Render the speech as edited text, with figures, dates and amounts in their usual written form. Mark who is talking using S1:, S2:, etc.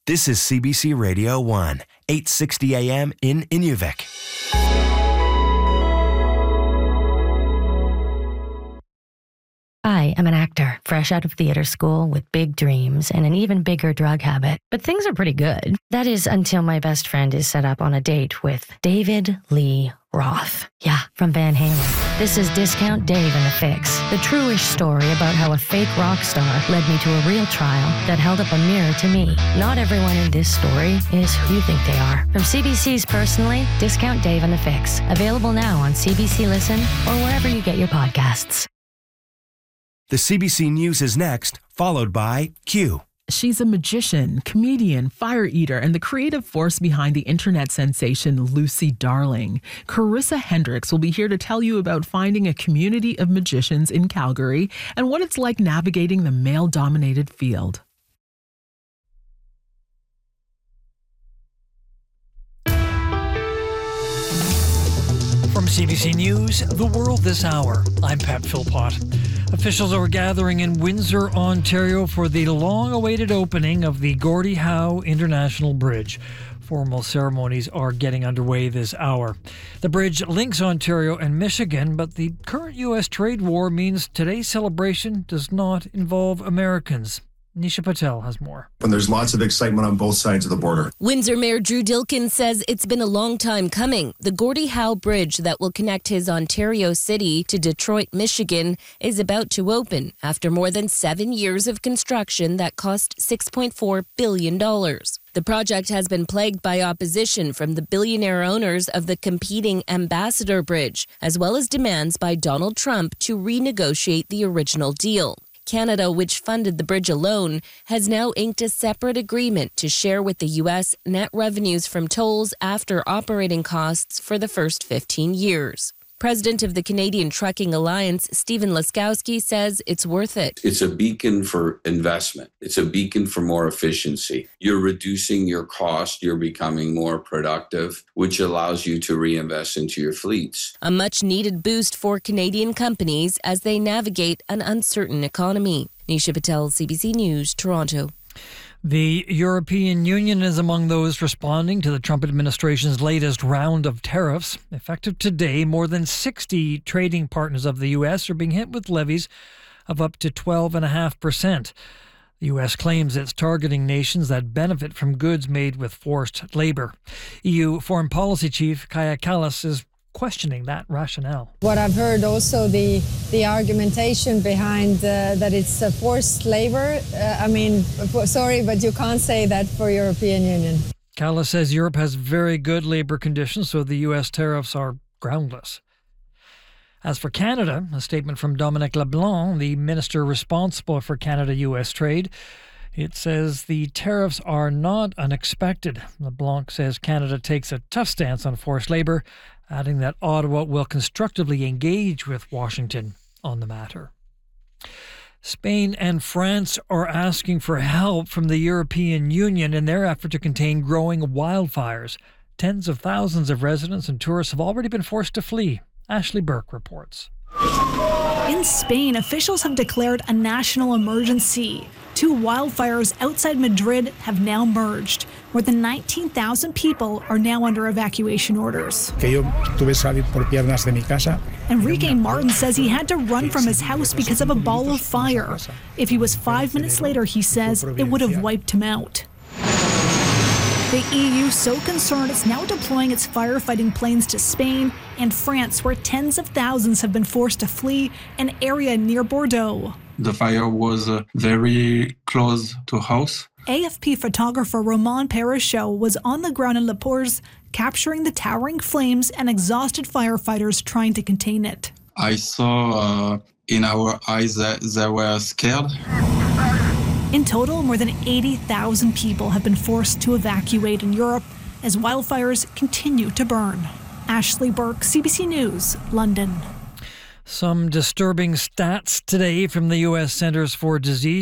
S1: This is CBC Radio 1, 860 AM in Inuvik.
S2: I am an actor, fresh out of theater school with big dreams and an even bigger drug habit. But things are pretty good. That is until my best friend is set up on a date with David Lee Roth. Yeah, from Van Halen. This is Discount Dave and the Fix, the true-ish story about how a fake rock star led me to a real trial that held up a mirror to me. Not everyone in this story is who you think they are. From CBC's Personally, Discount Dave and the Fix. Available now on CBC Listen or wherever you get your podcasts.
S1: The CBC News is next, followed by Q.
S3: She's a magician, comedian, fire eater, and the creative force behind the internet sensation Lucy Darling. Carissa Hendricks will be here to tell you about finding a community of magicians in Calgary and what it's like navigating the male-dominated field.
S4: From CBC News, The World This Hour, I'm Pat Philpott. Officials are gathering in Windsor, Ontario for the long-awaited opening of the Gordie Howe International Bridge. Formal ceremonies are getting underway this hour. The bridge links Ontario and Michigan, but the current U.S. trade war means today's celebration does not involve Americans. Nisha Patel has more.
S5: And there's lots of excitement on both sides of the border.
S6: Windsor Mayor Drew Dilkin says it's been a long time coming. The Gordie Howe Bridge that will connect his Ontario city to Detroit, Michigan, is about to open after more than 7 years of construction that cost $6.4 billion. The project has been plagued by opposition from the billionaire owners of the competing Ambassador Bridge, as well as demands by Donald Trump to renegotiate the original deal. Canada, which funded the bridge alone, has now inked a separate agreement to share with the U.S. net revenues from tolls after operating costs for the first 15 years. President of the Canadian Trucking Alliance, Stephen Laskowski, says it's worth it.
S7: It's a beacon for investment. It's a beacon for more efficiency. You're reducing your cost. You're becoming more productive, which allows you to reinvest into your fleets.
S6: A much-needed boost for Canadian companies as they navigate an uncertain economy. Nisha Patel, CBC News, Toronto.
S4: The European Union is among those responding to the Trump administration's latest round of tariffs. Effective today, more than 60 trading partners of the U.S. are being hit with levies of up to 12.5%. The U.S. claims it's targeting nations that benefit from goods made with forced labor. EU Foreign Policy Chief Kaja Kallas is questioning that rationale.
S8: What I've heard also, the argumentation behind that it's forced labor, sorry, but you can't say that for European Union.
S4: Kallas says Europe has very good labor conditions, so the U.S. tariffs are groundless. As for Canada, a statement from Dominic LeBlanc, the minister responsible for Canada-U.S. trade, it says the tariffs are not unexpected. LeBlanc says Canada takes a tough stance on forced labor, adding that Ottawa will constructively engage with Washington on the matter. Spain and France are asking for help from the European Union in their effort to contain growing wildfires. Tens of thousands of residents and tourists have already been forced to flee. Ashley Burke reports.
S9: In Spain, officials have declared a national emergency. 2 wildfires outside Madrid have now merged. More than 19,000 people are now under evacuation orders. Enrique Martin says he had to run from his house because of a ball of fire. If he was 5 minutes later, he says, it would have wiped him out. The EU so concerned it's now deploying its firefighting planes to Spain and France, where tens of thousands have been forced to flee an area near Bordeaux.
S10: The fire was very close to house.
S9: AFP photographer Roman Perichot was on the ground in Le Pors, capturing the towering flames and exhausted firefighters trying to contain it.
S10: I saw in our eyes that they were scared.
S9: In total, more than 80,000 people have been forced to evacuate in Europe as wildfires continue to burn. Ashley Burke, CBC News, London.
S4: Some disturbing stats today from the U.S. Centers for Disease